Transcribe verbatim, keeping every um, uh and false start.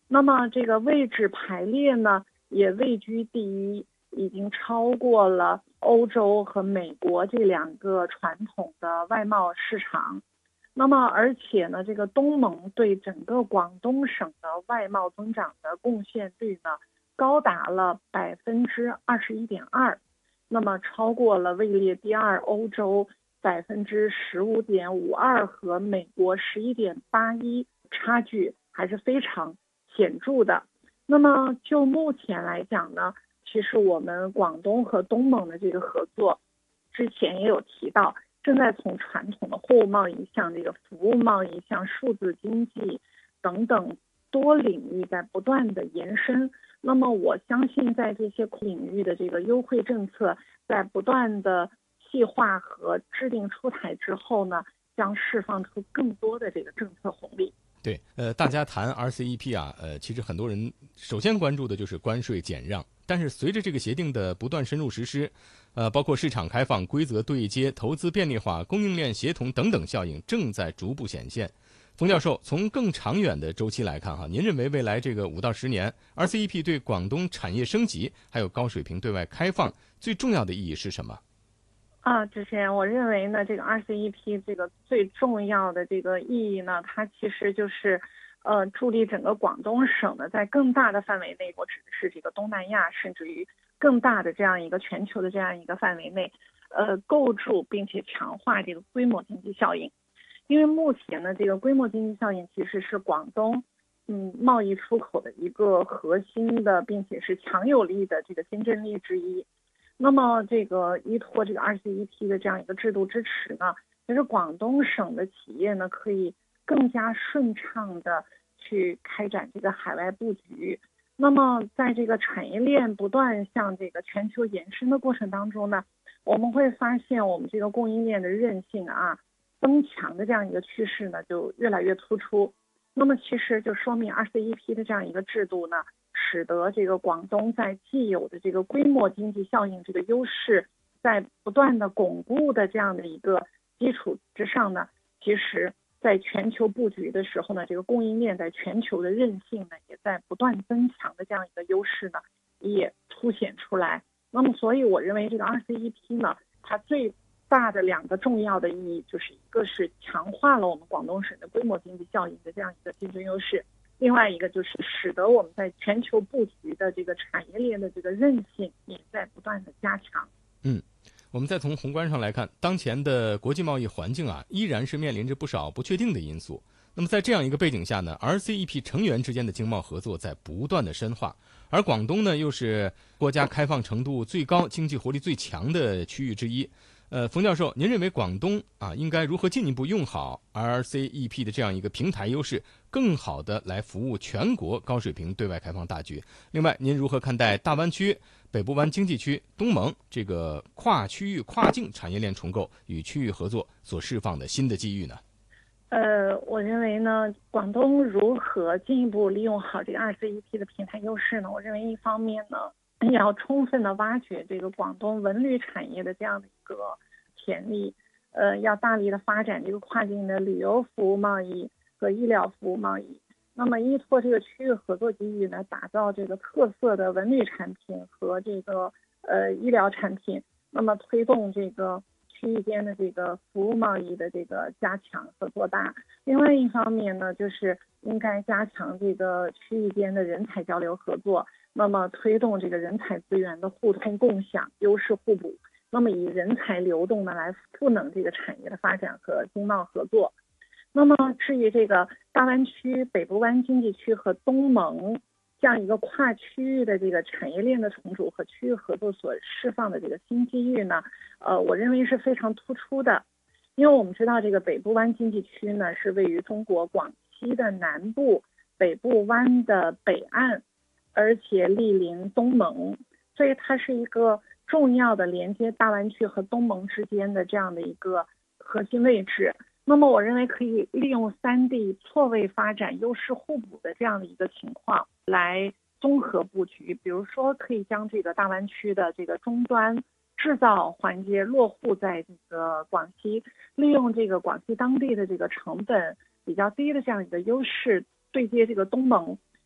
那么这个位置排列呢，也位居第一，已经超过了欧洲和美国这两个传统的外贸市场。那么而且呢，这个东盟对整个广东省的外贸增长的贡献率呢，高达了百分之二十一点二，那么超过了位列第二欧洲百分之十五点五二和美国十一点八一，差距还是非常显著的。那么就目前来讲呢，其实我们广东和东盟的这个合作，之前也有提到，正在从传统的货物贸易向这个服务贸易、向数字经济等等多领域在不断的延伸。那么我相信在这些领域的这个优惠政策在不断的细化和制定出台之后呢，将释放出更多的这个政策红利。 对，呃，大家谈 R C E P 啊，呃，其实很多人首先关注的就是关税减让，但是随着这个协定的不断深入实施，呃，包括市场开放、规则对接、投资便利化、供应链协同等等效应正在逐步显现。冯教授，从更长远的周期来看哈，您认为未来这个五到十年 R C E P 对广东产业升级还有高水平对外开放最重要的意义是什么？ 啊，之前我认为呢，这个 R C E P 这个最重要的这个意义呢，它其实就是，呃，助力整个广东省呢，在更大的范围内，我指的是这个东南亚，甚至于更大的这样一个全球的这样一个范围内，呃，构筑并且强化这个规模经济效应。因为目前呢，这个规模经济效应其实是广东嗯贸易出口的一个核心的，并且是强有力的这个竞争力之一。那么这个依托这个 R C E P 的这样一个制度支持呢，其实广东省的企业呢可以更加顺畅的去开展这个海外布局。那么在这个产业链不断向这个全球延伸的过程当中呢，我们会发现我们这个供应链的韧性啊增强的这样一个趋势呢就越来越突出。那么其实就说明 R C E P 的这样一个制度呢，使得这个广东在既有的这个规模经济效应这个优势，在不断的巩固的这样的一个基础之上呢，其实在全球布局的时候呢，这个供应链在全球的韧性呢，也在不断增强的这样一个优势呢，也凸显出来。那么所以我认为这个 R C E P 呢，它最大的两个重要的意义，就是一个是强化了我们广东省的规模经济效应的这样一个竞争优势，另外一个就是使得我们在全球布局的这个产业链的这个韧性也在不断的加强。 嗯，我们再从宏观上来看，当前的国际贸易环境啊，依然是面临着不少不确定的因素。那么在这样一个背景下呢 ，R C E P 成员之间的经贸合作在不断的深化，而广东呢又是国家开放程度最高、经济活力最强的区域之一。呃，冯教授，您认为广东啊应该如何进一步用好 R C E P 的这样一个平台优势，更好的来服务全国高水平对外开放大局？另外，您如何看待大湾区、北部湾经济区、东盟这个跨区域、跨境产业链重构与区域合作所释放的新的机遇呢？ 呃，我认为呢，广东如何进一步利用好这个 R C E P 的平台优势呢？我认为一方面呢，也要充分的挖掘这个广东文旅产业的这样的一个潜力，呃，要大力的发展这个跨境的旅游服务贸易和医疗服务贸易。那么依托这个区域合作机遇呢，打造这个特色的文旅产品和这个呃医疗产品，那么推动这个区域间的这个服务贸易的这个加强和做大。另外一方面呢，就是应该加强这个区域间的人才交流合作，那么推动这个人才资源的互通共享、优势互补，那么以人才流动呢来赋能这个产业的发展和经贸合作。那么至于这个大湾区、北部湾经济区和东盟这样一个跨区域的这个产业链的重组和区域合作所释放的这个新机遇呢，呃，我认为是非常突出的。因为我们知道这个北部湾经济区呢是位于中国广西的南部，北部湾的北岸，而且毗邻东盟，所以它是一个重要的连接大湾区和东盟之间的这样的一个核心位置。那么我认为可以利用三地错位发展、优势互补的这样的一个情况来综合布局。比如说可以将这个大湾区的这个终端制造环节落户在这个广西，利用这个广西当地的这个成本比较低的这样一个优势，对接这个东盟，